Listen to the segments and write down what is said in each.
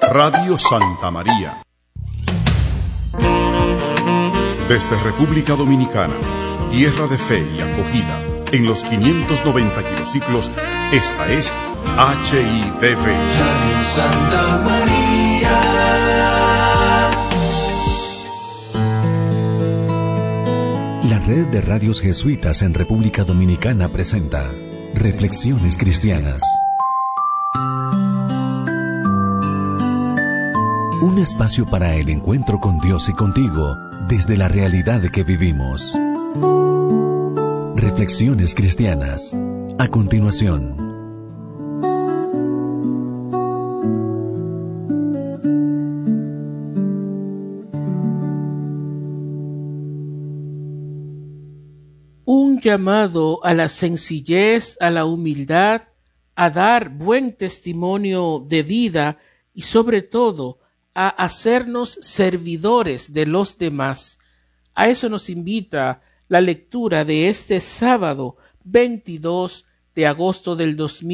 Radio Santa María. Desde República Dominicana, tierra de fe y acogida, en los 590 kilociclos, esta es HITV. Radio Santa María. La red de radios jesuitas en República Dominicana presenta Reflexiones Cristianas. Un espacio para el encuentro con Dios y contigo desde la realidad que vivimos. Reflexiones Cristianas. A continuación. Un llamado a la sencillez, a la humildad, a dar buen testimonio de vida y sobre todo a hacernos servidores de los demás. A eso nos invita la lectura de este sábado 22 de agosto del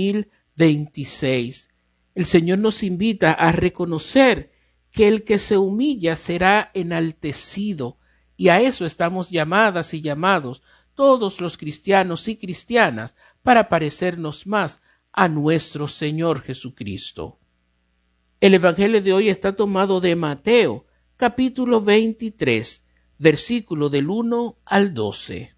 2026. El Señor nos invita a reconocer que el que se humilla será enaltecido, y a eso estamos llamadas y llamados todos los cristianos y cristianas para parecernos más a nuestro Señor Jesucristo. El Evangelio de hoy está tomado de Mateo, capítulo 23, versículo del 1 al 12.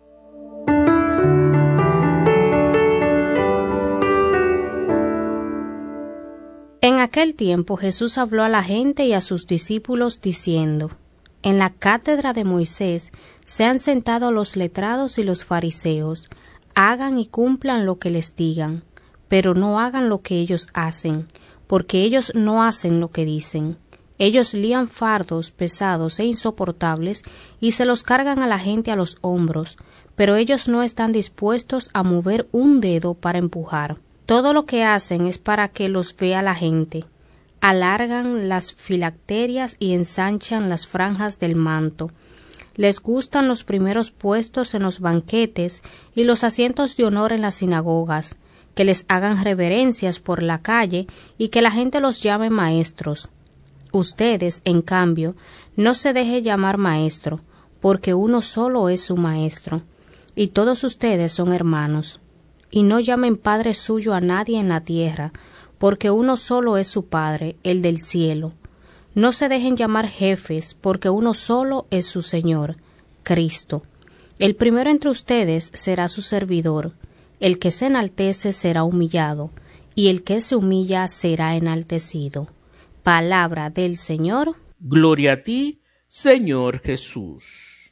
En aquel tiempo Jesús habló a la gente y a sus discípulos diciendo: En la cátedra de Moisés se han sentado los letrados y los fariseos. Hagan y cumplan lo que les digan, pero no hagan lo que ellos hacen, porque ellos no hacen lo que dicen. Ellos lían fardos pesados e insoportables y se los cargan a la gente a los hombros, pero ellos no están dispuestos a mover un dedo para empujar. Todo lo que hacen es para que los vea la gente. Alargan las filacterias y ensanchan las franjas del manto. Les gustan los primeros puestos en los banquetes y los asientos de honor en las sinagogas, que les hagan reverencias por la calle y que la gente los llame maestros. Ustedes, en cambio, no se deje llamar maestro, porque uno solo es su maestro, y todos ustedes son hermanos. Y no llamen padre suyo a nadie en la tierra, porque uno solo es su Padre, el del cielo. No se dejen llamar jefes, porque uno solo es su Señor, Cristo. El primero entre ustedes será su servidor. El que se enaltece será humillado, y el que se humilla será enaltecido. Palabra del Señor. Gloria a ti, Señor Jesús.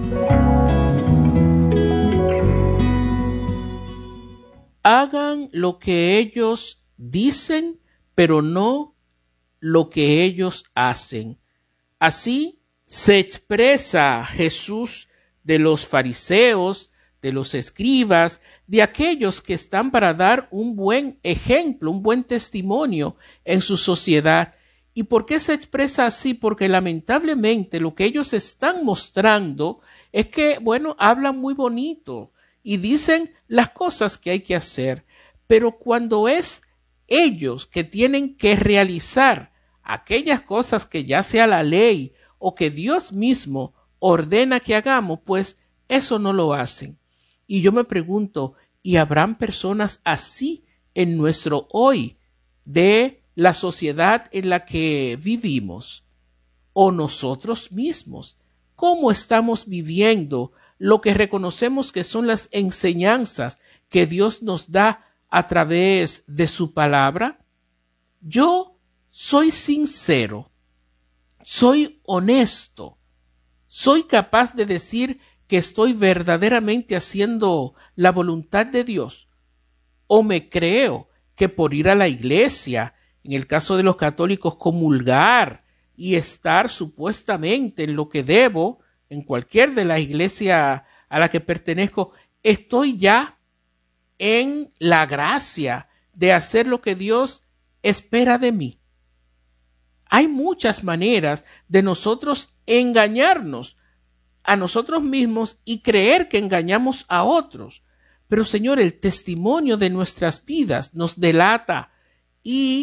Hagan lo que ellos dicen, pero no lo que ellos hacen. Así se expresa Jesús de los fariseos, de los escribas, de aquellos que están para dar un buen ejemplo, un buen testimonio en su sociedad. ¿Y por qué se expresa así? Porque lamentablemente lo que ellos están mostrando es que, hablan muy bonito y dicen las cosas que hay que hacer, pero cuando es ellos que tienen que realizar aquellas cosas que ya sea la ley o que Dios mismo ordena que hagamos, pues eso no lo hacen. Y yo me pregunto, ¿y habrán personas así en nuestro hoy de la sociedad en la que vivimos? ¿O nosotros mismos? ¿Cómo estamos viviendo lo que reconocemos que son las enseñanzas que Dios nos da a través de su palabra? Yo soy sincero, soy honesto, soy capaz de decir que estoy verdaderamente haciendo la voluntad de Dios, o me creo que por ir a la iglesia, en el caso de los católicos, comulgar y estar supuestamente en lo que debo, en cualquier de las iglesias a la que pertenezco, estoy ya en la gracia de hacer lo que Dios espera de mí. Hay muchas maneras de nosotros engañarnos a nosotros mismos y creer que engañamos a otros. Pero, Señor, el testimonio de nuestras vidas nos delata y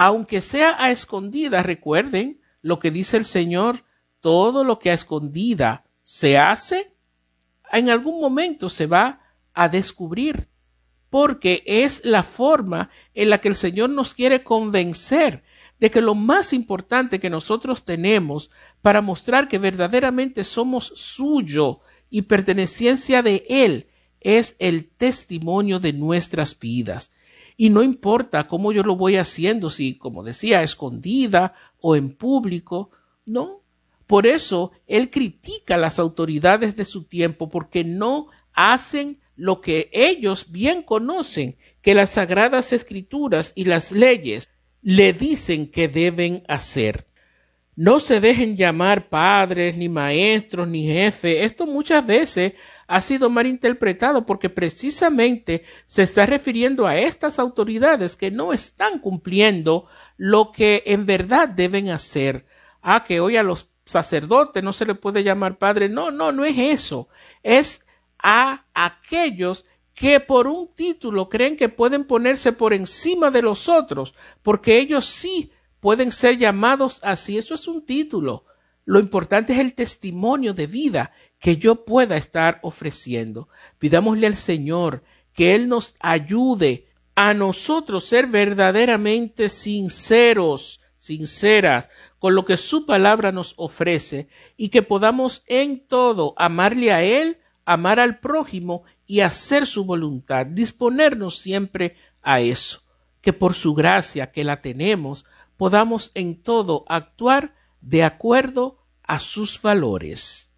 aunque sea a escondidas, recuerden lo que dice el Señor, todo lo que a escondida se hace, en algún momento se va a descubrir, porque es la forma en la que el Señor nos quiere convencer de que lo más importante que nosotros tenemos para mostrar que verdaderamente somos suyo y perteneciencia de Él es el testimonio de nuestras vidas. Y no importa cómo yo lo voy haciendo, si, como decía, escondida o en público, no. Por eso Él critica a las autoridades de su tiempo, porque no hacen lo que ellos bien conocen, que las Sagradas Escrituras y las leyes le dicen que deben hacer. No se dejen llamar padres, ni maestros, ni jefes. Esto muchas veces ha sido malinterpretado porque precisamente se está refiriendo a estas autoridades que no están cumpliendo lo que en verdad deben hacer. Que hoy a los sacerdotes no se les puede llamar padre. No es eso. Es a aquellos que por un título creen que pueden ponerse por encima de los otros, porque ellos sí pueden ser llamados así. Eso es un título. Lo importante es el testimonio de vida que yo pueda estar ofreciendo. Pidámosle al Señor que Él nos ayude a nosotros ser verdaderamente sinceras con lo que su palabra nos ofrece, y que podamos en todo amarle a Él, amar al prójimo y hacer su voluntad, disponernos siempre a eso, que por su gracia que la tenemos, podamos en todo actuar de acuerdo a sus valores.